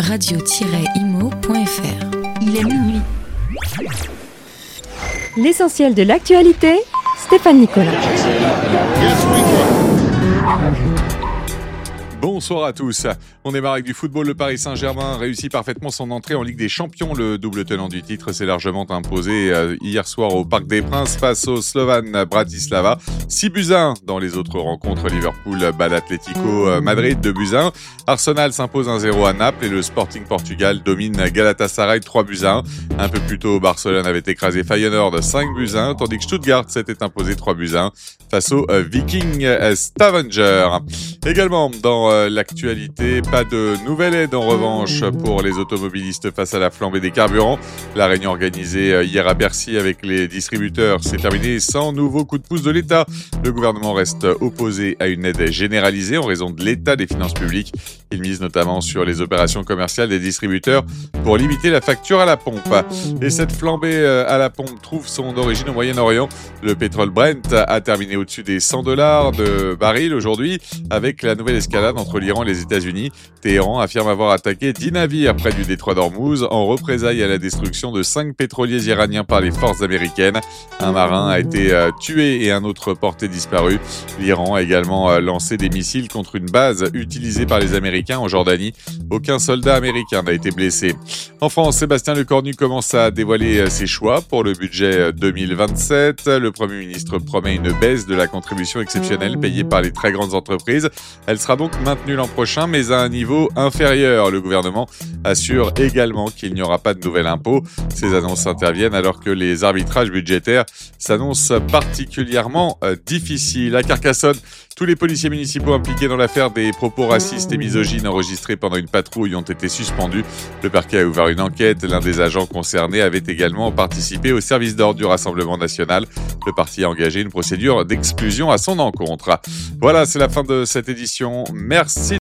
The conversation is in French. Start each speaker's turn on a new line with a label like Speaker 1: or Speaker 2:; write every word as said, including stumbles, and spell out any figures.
Speaker 1: radio tiret imo point f r. Il est minuit.
Speaker 2: L'essentiel de l'actualité, Stéphane Nicolas.
Speaker 3: Bonsoir à tous. On démarre avec du football. Le Paris Saint-Germain réussit parfaitement son entrée en Ligue des Champions. Le double tenant du titre s'est largement imposé hier soir au Parc des Princes face au Slovan Bratislava. six buts à un dans les autres rencontres. Liverpool bat l'Atlético Madrid deux buts à un. Arsenal s'impose un zéro à Naples et le Sporting Portugal domine Galatasaray trois buts à un. Un peu plus tôt, Barcelone avait écrasé Feyenoord cinq buts à un, tandis que Stuttgart s'était imposé trois buts à un face au Viking Stavanger. Également dans l'actualité, pas de nouvelle aide en revanche pour les automobilistes face à la flambée des carburants. La réunion organisée hier à Bercy avec les distributeurs s'est terminée sans nouveau coup de pouce de l'État. Le gouvernement reste opposé à une aide généralisée en raison de l'état des finances publiques. Il mise notamment sur les opérations commerciales des distributeurs pour limiter la facture à la pompe. Et cette flambée à la pompe trouve son origine au Moyen-Orient. Le pétrole Brent a terminé au-dessus des cent dollars de baril aujourd'hui avec la nouvelle escalade entre l'Iran et les États-Unis. Téhéran affirme avoir attaqué dix navires près du détroit d'Ormuz en représailles à la destruction de cinq pétroliers iraniens par les forces américaines. Un marin a été euh, tué et un autre porté disparu. L'Iran a également euh, lancé des missiles contre une base utilisée par les Américains en Jordanie. Aucun soldat américain n'a été blessé. En France, Sébastien Lecornu commence à dévoiler euh, ses choix pour le budget deux mille vingt-sept. Le Premier ministre promet une baisse de la contribution exceptionnelle payée par les très grandes entreprises. Elle sera donc maintenue l'an prochain, mais à un niveau inférieur. Le gouvernement assure également qu'il n'y aura pas de nouvel impôt. Ces annonces interviennent alors que les arbitrages budgétaires s'annoncent particulièrement euh, difficiles. À Carcassonne, tous les policiers municipaux impliqués dans l'affaire des propos racistes et misogynes enregistrés pendant une patrouille ont été suspendus. Le parquet a ouvert une enquête. L'un des agents concernés avait également participé au service d'ordre du Rassemblement national. Le parti a engagé une procédure d'exclusion à son encontre. Voilà, c'est la fin de cette édition. Merci.